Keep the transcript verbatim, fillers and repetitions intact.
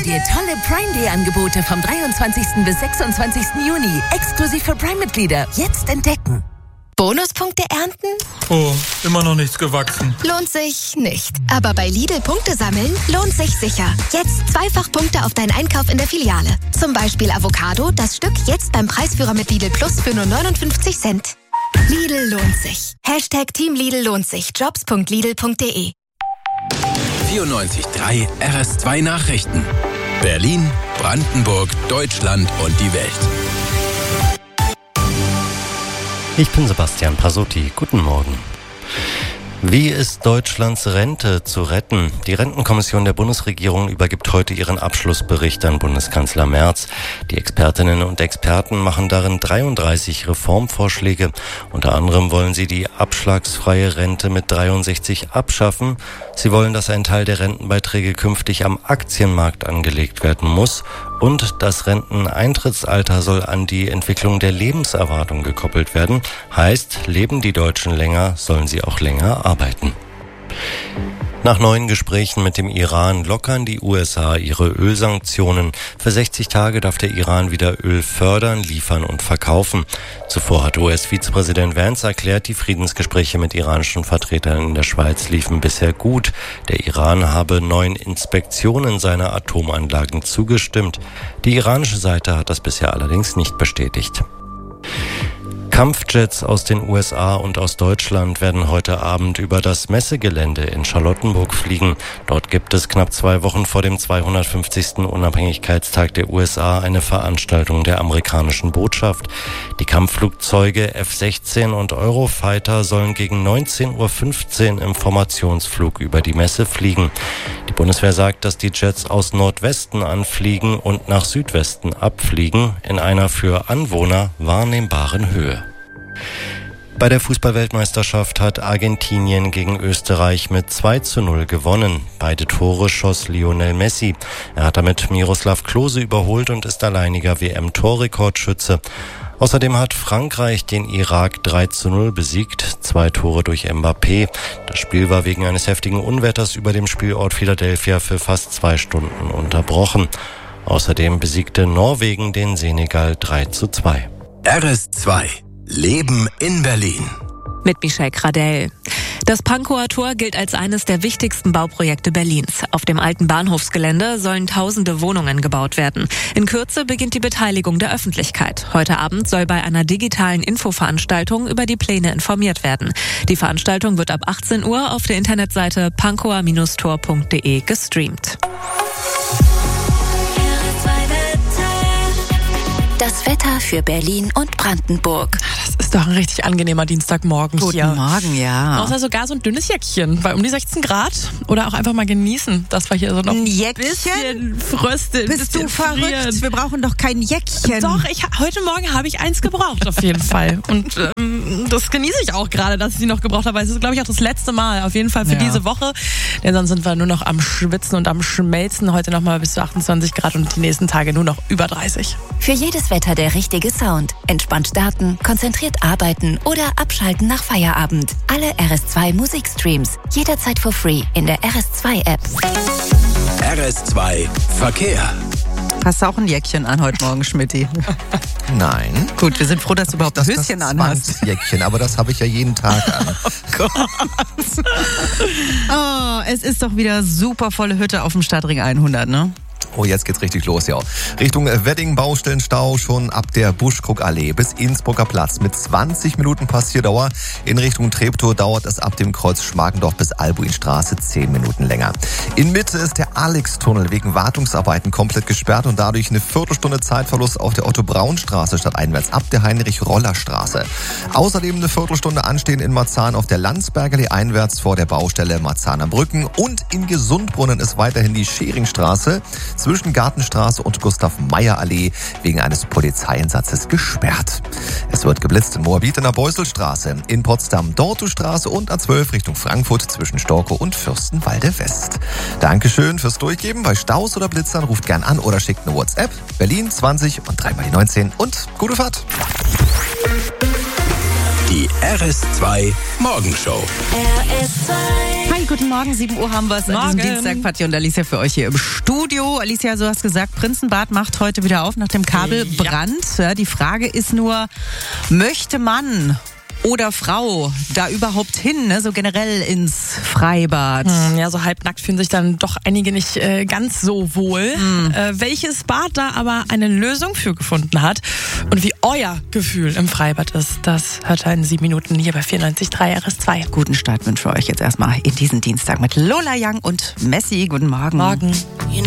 dir tolle Prime Day Angebote vom dreiundzwanzigsten bis sechsundzwanzigsten Juni. Exklusiv für Prime-Mitglieder. Jetzt entdecken. Bonuspunkte ernten? Oh, immer noch nichts gewachsen. Lohnt sich nicht. Aber bei Lidl Punkte sammeln lohnt sich sicher. Jetzt zweifach Punkte auf deinen Einkauf in der Filiale. Zum Beispiel Avocado, das Stück jetzt beim Preisführer mit Lidl Plus für nur neunundfünfzig Cent. Lidl lohnt sich. Hashtag Team Lidl lohnt sich. jobs punkt lidl punkt de vierundneunzig Komma drei R S zwei Nachrichten. Berlin, Brandenburg, Deutschland und die Welt. Ich bin Sebastian Pasotti. Guten Morgen. Wie ist Deutschlands Rente zu retten? Die Rentenkommission der Bundesregierung übergibt heute ihren Abschlussbericht an Bundeskanzler Merz. Die Expertinnen und Experten machen darin dreiunddreißig Reformvorschläge. Unter anderem wollen sie die abschlagsfreie Rente mit dreiundsechzig abschaffen. Sie wollen, dass ein Teil der Rentenbeiträge künftig am Aktienmarkt angelegt werden muss. Und das Renteneintrittsalter soll an die Entwicklung der Lebenserwartung gekoppelt werden. Heißt, leben die Deutschen länger, sollen sie auch länger arbeiten. Nach neuen Gesprächen mit dem Iran lockern die U S A ihre Ölsanktionen. Für sechzig Tage darf der Iran wieder Öl fördern, liefern und verkaufen. Zuvor hat U S-Vizepräsident Vance erklärt, die Friedensgespräche mit iranischen Vertretern in der Schweiz liefen bisher gut. Der Iran habe neuen Inspektionen seiner Atomanlagen zugestimmt. Die iranische Seite hat das bisher allerdings nicht bestätigt. Kampfjets aus den U S A und aus Deutschland werden heute Abend über das Messegelände in Charlottenburg fliegen. Dort gibt es knapp zwei Wochen vor dem zweihundertfünfzigsten Unabhängigkeitstag der U S A eine Veranstaltung der amerikanischen Botschaft. Die Kampfflugzeuge F sechzehn und Eurofighter sollen gegen neunzehn Uhr fünfzehn im Formationsflug über die Messe fliegen. Die Bundeswehr sagt, dass die Jets aus Nordwesten anfliegen und nach Südwesten abfliegen, in einer für Anwohner wahrnehmbaren Höhe. Bei der Fußball-Weltmeisterschaft hat Argentinien gegen Österreich mit zwei zu null gewonnen. Beide Tore schoss Lionel Messi. Er hat damit Miroslav Klose überholt und ist alleiniger W M-Torrekordschütze. Außerdem hat Frankreich den Irak drei zu null besiegt, zwei Tore durch Mbappé. Das Spiel war wegen eines heftigen Unwetters über dem Spielort Philadelphia für fast zwei Stunden unterbrochen. Außerdem besiegte Norwegen den Senegal drei zu zwei. R S zwei. Leben in Berlin. Mit Michelle Gradell. Das Pankower Tor gilt als eines der wichtigsten Bauprojekte Berlins. Auf dem alten Bahnhofsgelände sollen tausende Wohnungen gebaut werden. In Kürze beginnt die Beteiligung der Öffentlichkeit. Heute Abend soll bei einer digitalen Infoveranstaltung über die Pläne informiert werden. Die Veranstaltung wird ab achtzehn Uhr auf der Internetseite pankower Bindestrich tor punkt de gestreamt. Das Wetter für Berlin und Brandenburg. Das ist doch ein richtig angenehmer Dienstagmorgen Guten hier. Guten Morgen, ja. Außer sogar so ein dünnes Jäckchen, weil um die sechzehn Grad. Oder auch einfach mal genießen, dass wir hier so noch ein Jäckchen? bisschen frösteln. Bist bisschen du verrückt? frieren. Wir brauchen doch kein Jäckchen. Doch, ich, heute Morgen habe ich eins gebraucht auf jeden Fall. Und ähm, das genieße ich auch gerade, dass ich sie noch gebraucht habe. Es ist, glaube ich, auch das letzte Mal auf jeden Fall für ja. diese Woche. Denn sonst sind wir nur noch am Schwitzen und am Schmelzen. Heute nochmal bis zu achtundzwanzig Grad und die nächsten Tage nur noch über dreißig. Für jedes Wetter der richtige Sound. Entspannt starten, konzentriert arbeiten oder abschalten nach Feierabend. Alle R S zwei Musikstreams. Jederzeit for free in der R S zwei App. R S zwei Verkehr. Hast du auch ein Jäckchen an heute Morgen, Schmidti? Nein. Gut, wir sind froh, dass du überhaupt das ein Höschen das anhast. Jäckchen, aber das habe ich ja jeden Tag an. Oh Gott. Oh, es ist doch wieder super volle Hütte auf dem Stadtring hundert, ne? Oh, jetzt geht's richtig los, ja. Richtung Wedding Baustellenstau schon ab der Buschkrugallee bis Innsbrucker Platz mit zwanzig Minuten Passierdauer. In Richtung Treptow dauert es ab dem Kreuz Schmargendorf bis Albuinstraße zehn Minuten länger. In Mitte ist der Alex-Tunnel wegen Wartungsarbeiten komplett gesperrt und dadurch eine Viertelstunde Zeitverlust auf der Otto-Braun-Straße stadteinwärts ab der Heinrich-Roller-Straße. Außerdem eine Viertelstunde Anstehen in Marzahn auf der Landsbergerallee einwärts vor der Baustelle Marzahner Brücken und in Gesundbrunnen ist weiterhin die Scheringstraße zwischen Gartenstraße und Gustav-Meyer-Allee wegen eines Polizeieinsatzes gesperrt. Es wird geblitzt in Moabit in der Beuselstraße, in Potsdam Dortustraße und A zwölf Richtung Frankfurt zwischen Storkow und Fürstenwalde West. Dankeschön fürs Durchgeben. Bei Staus oder Blitzern ruft gern an oder schickt eine WhatsApp. Berlin zwanzig und dreimal die neunzehn und gute Fahrt. Die R S zwei Morgenshow. Hi, guten Morgen, sieben Uhr haben wir es an diesem Dienstag. Patti und Alicia für euch hier im Studio. Alicia, du hast gesagt, Prinzenbad macht heute wieder auf nach dem Kabelbrand. Ja. Ja, die Frage ist nur, möchte man oder Frau da überhaupt hin, ne? So generell ins Freibad? Hm, ja, so halbnackt fühlen sich dann doch einige nicht äh, ganz so wohl. Hm. Äh, welches Bad da aber eine Lösung für gefunden hat und wie euer Gefühl im Freibad ist, das hört ihr in sieben Minuten hier bei vierundneunzig Komma drei R S zwei. Guten Start wünschen wir euch jetzt erstmal in diesen Dienstag mit Lola Young und Messi. Guten Morgen. Morgen.